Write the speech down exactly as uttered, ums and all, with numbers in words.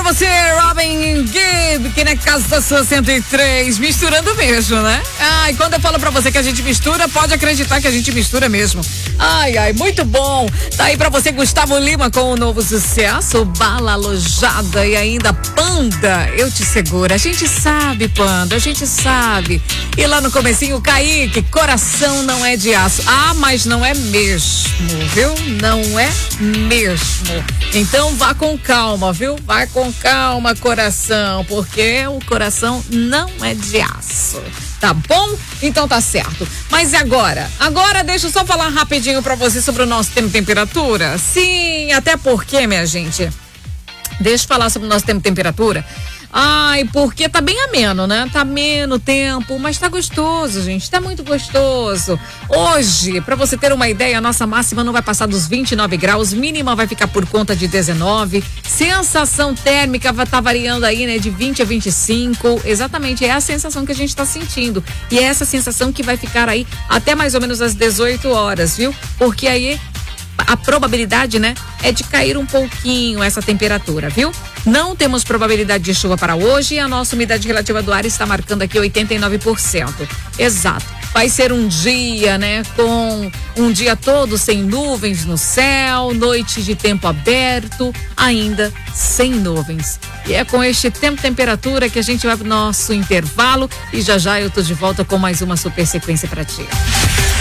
você, Robin Gibb, que na casa da sua cento e três, misturando mesmo, né? Ai, quando eu falo pra você que a gente mistura, pode acreditar que a gente mistura mesmo. Ai, ai, muito bom. Tá aí pra você, Gustavo Lima, com o novo sucesso, Bala Alojada e ainda Panda, Eu Te Seguro. A gente sabe, Panda, a gente sabe. E lá no comecinho, Kaique, Coração Não É de Aço. Ah, mas não é mesmo, viu? Não é mesmo. Então vá com calma, viu? Vai com calma, coração, porque o coração não é de aço. Tá bom? Então tá certo. Mas e agora? Agora deixa eu só falar rapidinho pra você sobre o nosso tempo e temperatura. Sim, até porque, minha gente, deixa eu falar sobre o nosso tempo e temperatura. Ai, porque tá bem ameno, né? Tá ameno o tempo, mas tá gostoso, gente. Tá muito gostoso. Hoje, pra você ter uma ideia, a nossa máxima não vai passar dos vinte e nove graus, mínima vai ficar por conta de dezenove. Sensação térmica vai estar tá variando aí, né? De vinte a vinte e cinco. Exatamente, é a sensação que a gente tá sentindo. E é essa sensação que vai ficar aí até mais ou menos às dezoito horas, viu? Porque aí a probabilidade, né, é de cair um pouquinho essa temperatura, viu? Não temos probabilidade de chuva para hoje e a nossa umidade relativa do ar está marcando aqui oitenta e nove por cento. Exato. Vai ser um dia, né, com um dia todo sem nuvens no céu, noite de tempo aberto, ainda sem nuvens. E é com este tempo e temperatura que a gente vai pro nosso intervalo e já já eu tô de volta com mais uma super sequência para ti.